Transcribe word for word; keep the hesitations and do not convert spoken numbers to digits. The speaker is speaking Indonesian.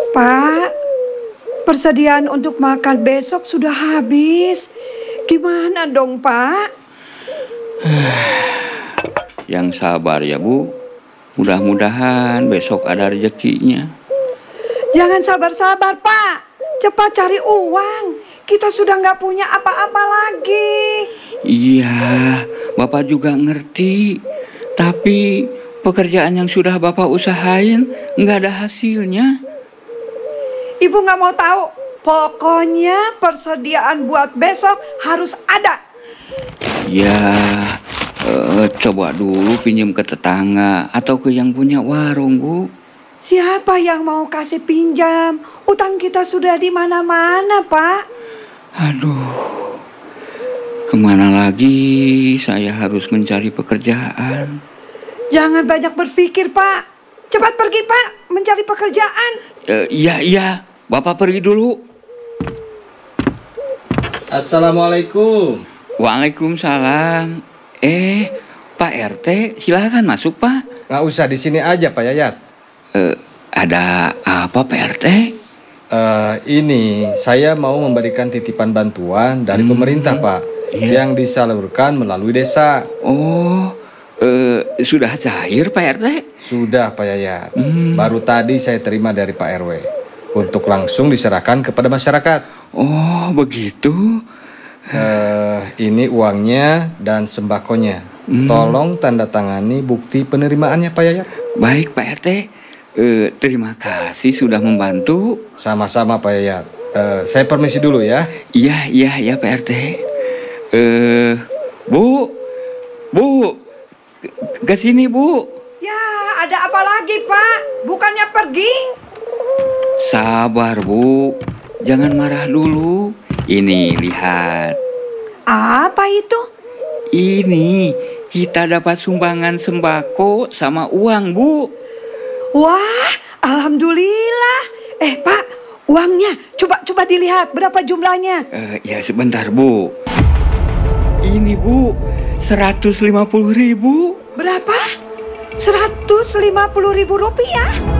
Pak, persediaan untuk makan besok sudah habis. Gimana dong, Pak? Yang sabar ya, Bu. Mudah-mudahan besok ada rezekinya. Jangan sabar-sabar, Pak. Cepat cari uang. Kita sudah nggak punya apa-apa lagi. Iya, Bapak juga ngerti. Tapi pekerjaan yang sudah Bapak usahain nggak ada hasilnya. Ibu nggak mau tahu. Pokoknya persediaan buat besok harus ada. Ya, eh, coba dulu pinjam ke tetangga atau ke yang punya warung, Bu. Siapa yang mau kasih pinjam? Utang kita sudah di mana-mana, Pak. Aduh, kemana lagi saya harus mencari pekerjaan? Jangan banyak berpikir, Pak. Cepat pergi, Pak, mencari pekerjaan. Eh, iya, iya, Bapak pergi dulu. Assalamualaikum. Waalaikumsalam. Eh, Pak R T, silakan masuk, Pak. Nggak usah di sini aja, Pak Yayat. Eh, ada apa, Pak R T? Eh, ini saya mau memberikan titipan bantuan dari Hmm, pemerintah, Pak, iya. yang disalurkan melalui desa. Oh, eh, sudah cair, Pak R T? Sudah, Pak Yayat. Hmm. Baru tadi saya terima dari Pak R W untuk langsung diserahkan kepada masyarakat. Oh, begitu. Eh, ini uangnya dan sembakonya. Hmm. Tolong tanda tangani bukti penerimaannya, Pak Yayat. Baik, Pak R T. Eh, terima kasih sudah membantu. Sama-sama, Pak Yayat. Eh, saya permisi dulu ya. Iya, iya, iya, Pak R T. Eh, Bu, Bu, ke- ke sini, Bu. Ya, ada apa lagi, Pak? Bukannya pergi? Sabar, Bu. Jangan marah dulu. Ini, lihat. Apa itu? Ini, kita dapat sumbangan sembako sama uang, Bu. Wah, alhamdulillah. Eh, Pak, uangnya coba coba dilihat berapa jumlahnya. Eh, ya sebentar, Bu. Ini, Bu, seratus lima puluh ribu. Berapa? seratus lima puluh ribu rupiah.